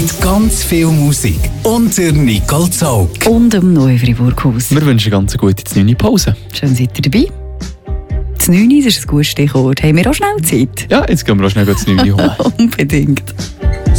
Ganz viel Musik unter Nicole Zaug. Und im neuen Fribourghaus. Wir wünschen ganz eine gute 9. Pause. Schön seid ihr dabei. Das 9 ist ein gutes Stichwort. Haben wir auch schnell Zeit? Ja, jetzt gehen wir auch schnell das 9 holen. Unbedingt.